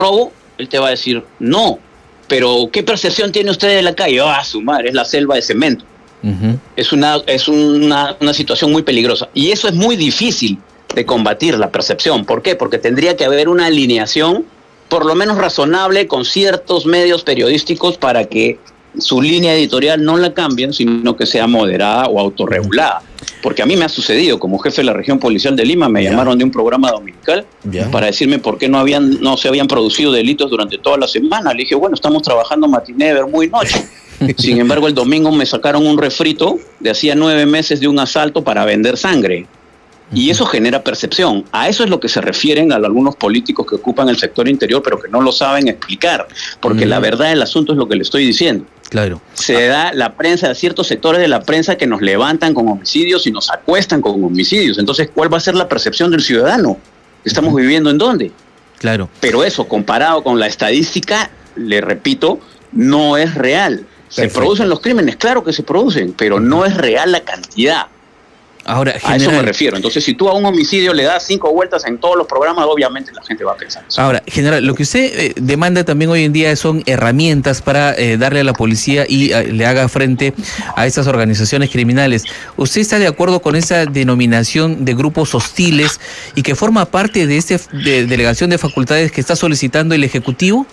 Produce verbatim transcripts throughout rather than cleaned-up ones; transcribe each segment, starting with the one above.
robo, él te va a decir, no, pero ¿qué percepción tiene usted de la calle? Ah, su madre, es la selva de cemento. Uh-huh. Es, una, es una, una situación muy peligrosa. Y eso es muy difícil de combatir, la percepción. ¿Por qué? Porque tendría que haber una alineación, por lo menos razonable, con ciertos medios periodísticos para que su línea editorial no la cambien, sino que sea moderada o autorregulada. Porque a mí me ha sucedido, como jefe de la región policial de Lima, me yeah. llamaron de un programa dominical yeah. para decirme por qué no habían no se habían producido delitos durante toda la semana. Le dije, bueno, estamos trabajando matiné, muy noche. Sin embargo, el domingo me sacaron un refrito de hacía nueve meses de un asalto para vender sangre. Y eso genera percepción. A eso es lo que se refieren a algunos políticos que ocupan el sector interior, pero que no lo saben explicar. Porque mm. la verdad del asunto es lo que le estoy diciendo. Claro. Se da la prensa, ciertos sectores de la prensa que nos levantan con homicidios y nos acuestan con homicidios. Entonces, ¿cuál va a ser la percepción del ciudadano? ¿Estamos uh-huh. viviendo en dónde? Claro. Pero eso, comparado con la estadística, le repito, no es real. Se Perfecto. producen los crímenes, claro que se producen, pero no es real la cantidad. Ahora, general, a eso me refiero. Entonces, si tú a un homicidio le das cinco vueltas en todos los programas, obviamente la gente va a pensar eso. Ahora, general, lo que usted eh, demanda también hoy en día son herramientas para eh, darle a la policía y eh, le haga frente a estas organizaciones criminales. ¿Usted está de acuerdo con esa denominación de grupos hostiles y que forma parte de esta de delegación de facultades que está solicitando el Ejecutivo?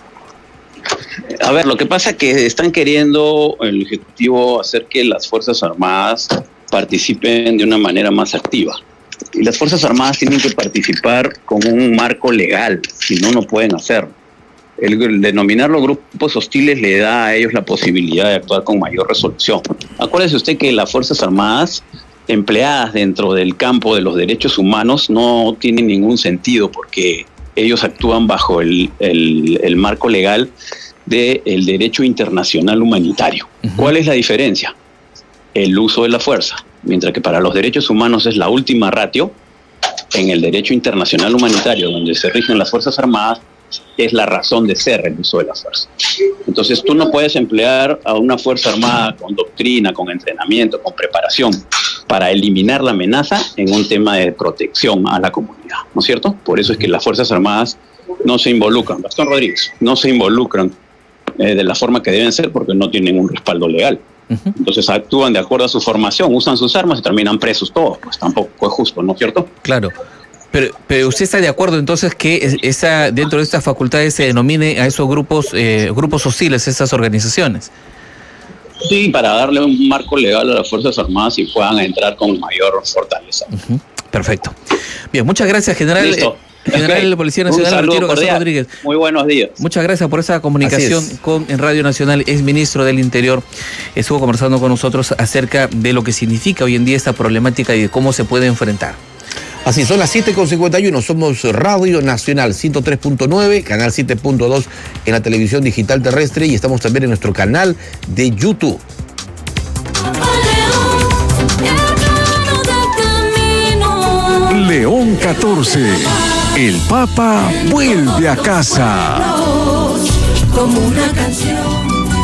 A ver, lo que pasa es que están queriendo el Ejecutivo hacer que las Fuerzas Armadas participen de una manera más activa. Y las Fuerzas Armadas tienen que participar con un marco legal, si no, no pueden hacerlo. El, el denominar los grupos hostiles le da a ellos la posibilidad de actuar con mayor resolución. Acuérdese usted que las Fuerzas Armadas empleadas dentro del campo de los derechos humanos no tienen ningún sentido porque ellos actúan bajo el, el, el marco legal del derecho internacional humanitario. Uh-huh. ¿Cuál es la diferencia? El uso de la fuerza. Mientras que para los derechos humanos es la última ratio, en el derecho internacional humanitario, donde se rigen las Fuerzas Armadas, es la razón de ser el uso de la fuerza. Entonces tú no puedes emplear a una Fuerza Armada con doctrina, con entrenamiento, con preparación, para eliminar la amenaza en un tema de protección a la comunidad, ¿no es cierto? Por eso es que las Fuerzas Armadas no se involucran, Gastón Rodríguez, no se involucran eh, de la forma que deben ser porque no tienen un respaldo legal. Uh-huh. Entonces actúan de acuerdo a su formación, usan sus armas y terminan presos todos, pues tampoco es justo, ¿no es cierto? Claro, pero, pero usted está de acuerdo entonces que esa, dentro de estas facultades se denomine a esos grupos eh, grupos hostiles, esas organizaciones. Sí, para darle un marco legal a las Fuerzas Armadas y puedan entrar con mayor fortaleza. Uh-huh. Perfecto. Bien, muchas gracias, general. Listo. General de la Policía Nacional, Retiro Gastón Rodríguez. Muy buenos días. Muchas gracias por esa comunicación con en Radio Nacional. Es ministro del Interior. Estuvo conversando con nosotros acerca de lo que significa hoy en día esta problemática y de cómo se puede enfrentar. Así, son las siete con cincuenta y uno, somos Radio Nacional ciento tres punto nueve, canal siete punto dos en la televisión digital terrestre y estamos también en nuestro canal de YouTube. León catorce, el Papa vuelve a casa. Como una canción.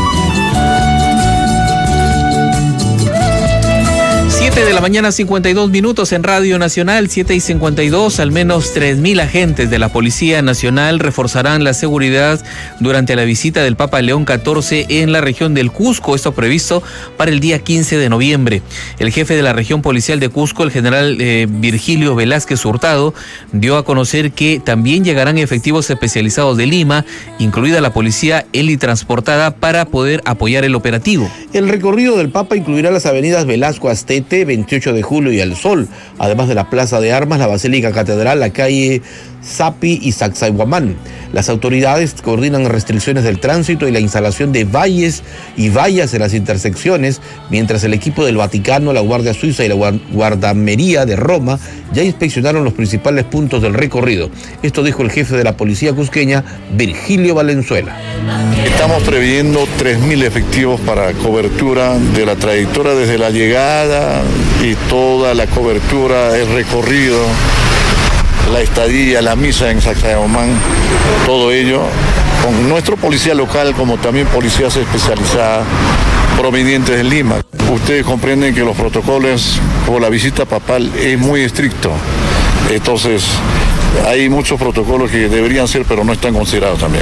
siete de la mañana, cincuenta y dos minutos en Radio Nacional, siete y cincuenta y dos, al menos tres mil agentes de la Policía Nacional reforzarán la seguridad durante la visita del Papa León catorce en la región del Cusco, esto previsto para el día quince de noviembre. El jefe de la región policial de Cusco, el general eh, Virgilio Velázquez Hurtado, dio a conocer que también llegarán efectivos especializados de Lima, incluida la policía helitransportada, para poder apoyar el operativo. El recorrido del Papa incluirá las avenidas Velasco Astete, veintiocho de julio y El Sol, además de la Plaza de Armas, la Basílica Catedral, la calle Sapi y Sacsayhuamán. Las autoridades coordinan restricciones del tránsito y la instalación de valles y vallas en las intersecciones, mientras el equipo del Vaticano, la Guardia Suiza y la Guardamería de Roma ya inspeccionaron los principales puntos del recorrido. Esto dijo el jefe de la policía cusqueña, Virgilio Valenzuela. Estamos previendo tres mil efectivos para cobertura de la trayectoria desde la llegada y toda la cobertura, el recorrido, la estadía, la misa en Sacsayhuamán, todo ello con nuestro policía local como también policías especializadas provenientes de Lima. Ustedes comprenden que los protocolos por la visita papal es muy estricto, entonces hay muchos protocolos que deberían ser pero no están considerados también.